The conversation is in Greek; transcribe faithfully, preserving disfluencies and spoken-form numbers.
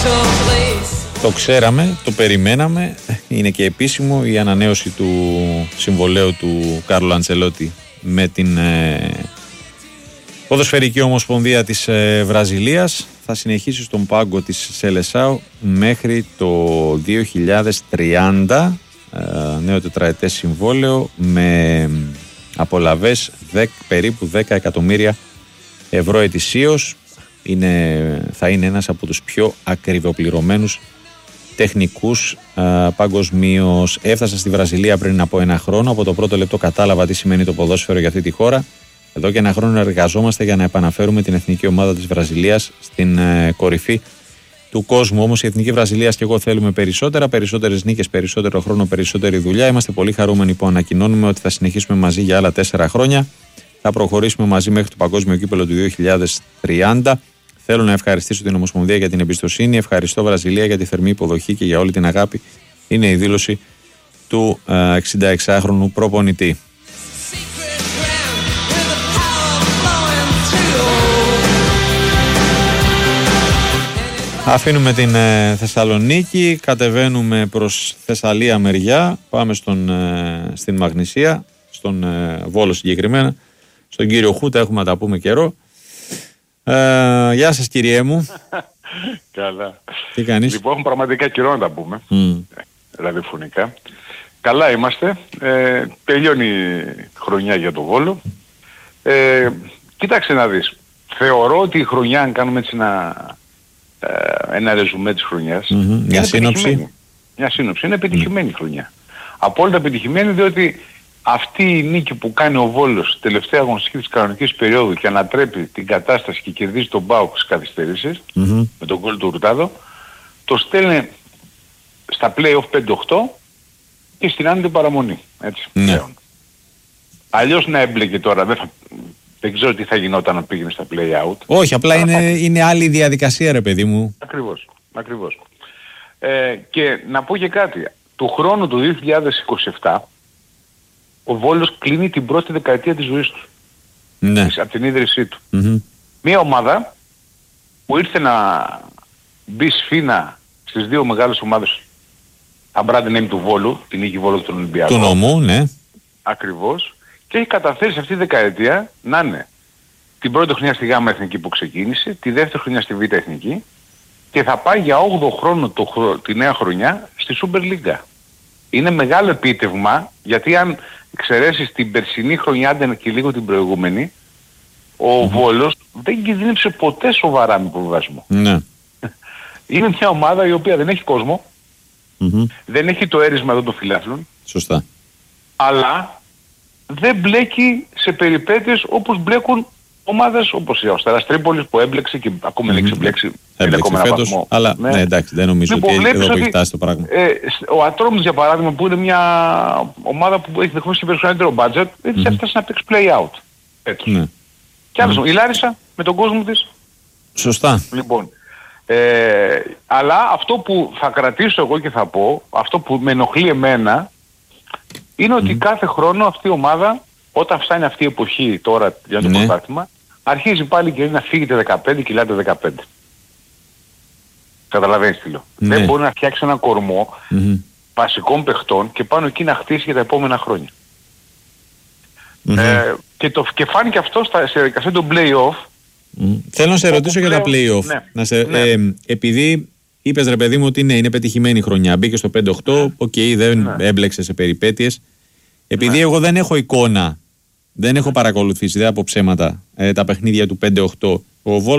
Το ξέραμε, το περιμέναμε. Είναι και επίσημο η ανανέωση του συμβολαίου του Κάρλο Αντσελότη με την ε, Ποδοσφαιρική Ομοσπονδία της ε, Βραζιλίας. Θα συνεχίσει στον πάγκο της Σελεσάου μέχρι το δύο χιλιάδες τριάντα, ε, νέο τετραετές συμβόλαιο με απολαβές δέκα, περίπου δέκα εκατομμύρια ευρώ ετησίως. Είναι, θα είναι ένας από τους πιο ακριβοπληρωμένους τεχνικούς παγκοσμίως. Έφτασα στη Βραζιλία πριν από ένα χρόνο. Από το πρώτο λεπτό κατάλαβα τι σημαίνει το ποδόσφαιρο για αυτή τη χώρα. Εδώ και ένα χρόνο εργαζόμαστε για να επαναφέρουμε την εθνική ομάδα της Βραζιλίας στην ε, κορυφή του κόσμου. Όμως η εθνική Βραζιλίας και εγώ θέλουμε περισσότερα, περισσότερες νίκες, περισσότερο χρόνο, περισσότερη δουλειά. Είμαστε πολύ χαρούμενοι που ανακοινώνουμε ότι θα συνεχίσουμε μαζί για άλλα τέσσερα χρόνια. Θα προχωρήσουμε μαζί μέχρι το Παγκόσμιο Κύπελλο του δύο χιλιάδες τριάντα. Θέλω να ευχαριστήσω την Ομοσπονδία για την εμπιστοσύνη. Ευχαριστώ Βραζιλία για τη θερμή υποδοχή και για όλη την αγάπη. Είναι η δήλωση του ε, εξήντα εξάχρονου προπονητή. Αφήνουμε την ε, Θεσσαλονίκη, κατεβαίνουμε προς Θεσσαλία μεριά, πάμε στον, ε, στην Μαγνησία, στον ε, Βόλο συγκεκριμένα, στον κύριο Χούτα, έχουμε να τα πούμε καιρό. Ε, γεια σας κυριέ μου. Καλά. Τι κάνεις? Λοιπόν, έχουμε πραγματικά καιρό να τα πούμε, mm. ραδιοφωνικά. Καλά είμαστε, ε, τελειώνει η χρονιά για το Βόλο. Ε, κοίταξε να δεις, θεωρώ ότι η χρονιά, αν κάνουμε έτσι ένα... ένα ρεζουμέ της χρονιάς. Mm-hmm. Μια σύνοψη. Μια σύνοψη. Είναι επιτυχημένη mm. χρονιά. Απόλυτα επιτυχημένη, διότι αυτή η νίκη που κάνει ο Βόλος τελευταία αγωνιστική της κανονικής περίοδου και ανατρέπει την κατάσταση και κερδίζει τον ΠΑΟΚ στις καθυστερήσεις mm-hmm. με τον γκολ του Ουρτάδο, το στέλνει στα play-off πέντε οκτώ και στην άνετη παραμονή. Έτσι, mm. πλέον. Αλλιώς να έμπλεκε τώρα, δεν θα... Δεν ξέρω τι θα γινόταν να πήγαινε στα play-out. Όχι, απλά είναι, είναι άλλη διαδικασία ρε παιδί μου. Ακριβώς, ακριβώς. Ε, και να πω και κάτι. Του χρόνου του δύο χιλιάδες είκοσι επτά ο Βόλος κλείνει την πρώτη δεκαετία της ζωής του. Ναι. Από την ίδρυσή του. Mm-hmm. Μια ομάδα που ήρθε να μπει σφήνα στις δύο μεγάλες ομάδες αμπράντε name του Βόλου, την νίκη Βόλου του Ολυμπιακού. Του νομού, ναι. Ακριβώς. Και έχει καταφέρει σε αυτή τη δεκαετία να είναι την πρώτη χρονιά στη Γ' Εθνική που ξεκίνησε, τη δεύτερη χρονιά στη Β' Εθνική και θα πάει για όγδοο χρόνο το, τη νέα χρονιά στη Super League. Είναι μεγάλο επίτευγμα, γιατί αν εξαιρέσεις την περσινή χρονιά και λίγο την προηγούμενη, ο mm-hmm. Βόλος δεν κινδύνεψε ποτέ σοβαρά με προβιβασμό. Ναι. Είναι μια ομάδα η οποία δεν έχει κόσμο, mm-hmm. δεν έχει το έρισμα εδώ των φιλάθλων. Σωστά. Αλλά δεν μπλέκει σε περιπέτειες όπως μπλέκουν ομάδες όπως η Αστέρας Τρίπολης που έμπλεξε και ακόμα mm-hmm. δεν ξεμπλέξει έμπλεξε φέτος, βαθμό. Αλλά ναι. ναι εντάξει δεν νομίζω λοιπόν, ότι εδώ έχει φτάσει το πράγμα. Ε, ο Ατρόμητος για παράδειγμα που είναι μια ομάδα που έχει δεχθεί και περισσότερο budget δεν της έφτασε να παίξει play-out έτος. Ναι. Και άλλος, mm-hmm. η Λάρισα με τον κόσμο της. Σωστά. Λοιπόν, ε, αλλά αυτό που θα κρατήσω εγώ και θα πω, αυτό που με ενοχλεί εμένα είναι ότι mm. κάθε χρόνο αυτή η ομάδα, όταν φτάνει αυτή η εποχή τώρα για το ναι. πρωτάθλημα, αρχίζει πάλι και να φύγεται δεκαπέντε, κιλάται δεκαπέντε. Καταλαβαίνεις τι λέω. Ναι. Δεν μπορεί να φτιάξει ένα κορμό mm-hmm. βασικών παιχτών και πάνω εκεί να χτίσει για τα επόμενα χρόνια. Mm-hmm. Ε, και, το, και φάνηκε αυτό στα, σε διαδικασία των play-off. Mm. Θέλω να σε ρωτήσω για τα play-off. Ναι. Να σε, ναι. ε, επειδή είπες ρε παιδί μου ότι ναι, είναι πετυχημένη χρονιά. Μπήκε στο πέντε οκτώ, οκ, okay, δεν ναι. έμπλεξε σε περιπέτειες. Επειδή ναι. εγώ δεν έχω εικόνα, δεν έχω παρακολουθήσει, δεν από ψέματα, ε, τα παιχνίδια του πέντε οκτώ. Ο Βόλος